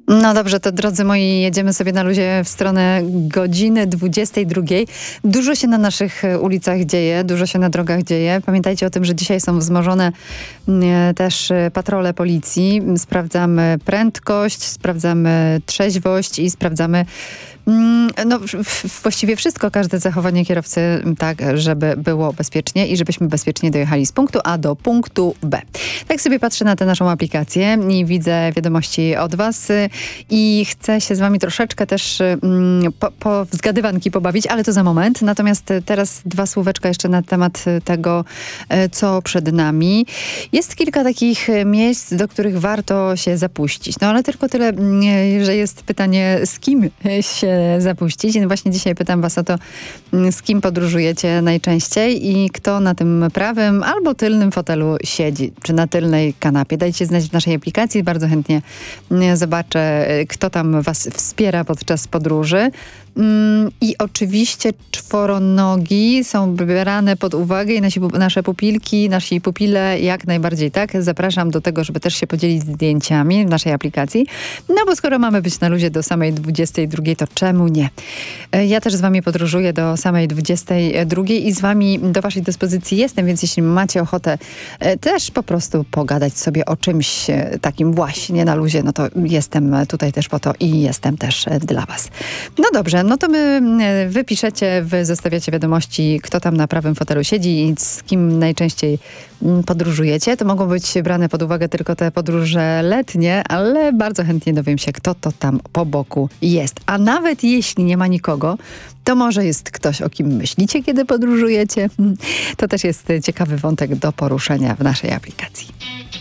No dobrze, to drodzy moi, jedziemy sobie na luzie w stronę godziny 22. Dużo się na naszych ulicach dzieje, dużo się na drogach dzieje. Pamiętajcie o tym, że dzisiaj są wzmożone też patrole policji. Sprawdzamy prędkość, sprawdzamy trzeźwość i sprawdzamy właściwie wszystko, każde zachowanie kierowcy tak, żeby było bezpiecznie i żebyśmy bezpiecznie dojechali z punktu A do punktu B. Tak sobie patrzę na tę naszą aplikację i widzę wiadomości od was i chcę się z wami troszeczkę też po zgadywanki pobawić, ale to za moment. Natomiast teraz dwa słóweczka jeszcze na temat tego, co przed nami. Jest kilka takich miejsc, do których warto się zapuścić. No ale tylko tyle, że jest pytanie, z kim się zapuścić. I właśnie dzisiaj pytam was o to, z kim podróżujecie najczęściej i kto na tym prawym albo tylnym fotelu siedzi, czy na tylnej kanapie. Dajcie znać w naszej aplikacji. Bardzo chętnie zobaczę, kto tam was wspiera podczas podróży. I oczywiście czworonogi są brane pod uwagę i nasze pupilki, nasi pupile jak najbardziej tak. Zapraszam do tego, żeby też się podzielić zdjęciami w naszej aplikacji. No bo skoro mamy być na luzie do samej 22, to czemu nie? Ja też z wami podróżuję do samej 22 i z wami do waszej dyspozycji jestem, więc jeśli macie ochotę też po prostu pogadać sobie o czymś takim właśnie na luzie, no to jestem tutaj też po to i jestem też dla was. No dobrze, no to wy piszecie, wy zostawiacie wiadomości, kto tam na prawym fotelu siedzi i z kim najczęściej podróżujecie. To mogą być brane pod uwagę tylko te podróże letnie, ale bardzo chętnie dowiem się, kto to tam po boku jest. A nawet jeśli nie ma nikogo, to może jest ktoś, o kim myślicie, kiedy podróżujecie. To też jest ciekawy wątek do poruszenia w naszej aplikacji.